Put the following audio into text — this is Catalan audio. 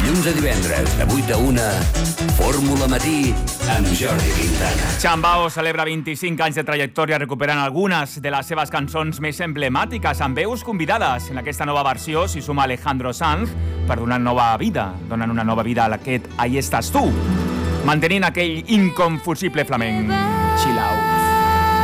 dilluns a divendres, de 8 a 1, Fórmula Matí, amb Jordi Quintana. Chambao celebra 25 anys de trajectòria recuperant algunes de les seves cançons més emblemàtiques amb veus convidades. En aquesta nova versió s'hi suma Alejandro Sanz per donar una nova vida a aquest Ahí estàs tu, mantenint aquell inconfusible flamenc. Chill out.